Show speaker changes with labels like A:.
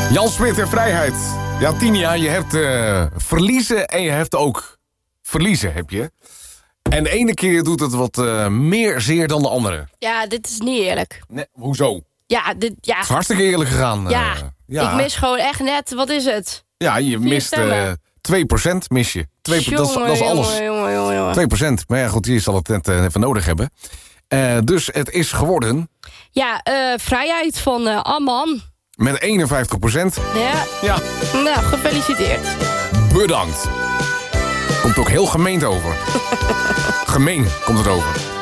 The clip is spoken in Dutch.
A: Jan Smit en vrijheid. Ja, Tinia, je hebt verliezen en je hebt ook verliezen, heb je. En de ene keer doet het wat meer zeer dan de andere.
B: Ja, dit is niet eerlijk.
A: Nee, hoezo?
B: Ja,
A: Het is hartstikke eerlijk gegaan.
B: Ik mis gewoon echt net, wat is het?
A: Ja, je mist 2% mis je. Dat is alles.
B: Jongen.
A: 2%. Maar ja, goed, je zal het net even nodig hebben. Dus het is geworden...
B: Ja, vrijheid van Amman.
A: Met 51%.
B: Ja. Nou, gefeliciteerd.
A: Bedankt. Komt ook heel gemeend over. Gemeen komt het over.